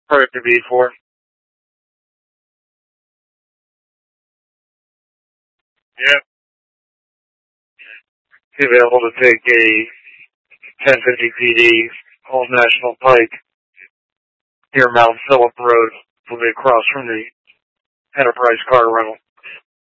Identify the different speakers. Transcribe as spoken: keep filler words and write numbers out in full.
Speaker 1: Perfect to be for. Yep. Available to take a ten fifty P D Old National Pike near Mount Phillip Road. Will be across from the Enterprise car rental.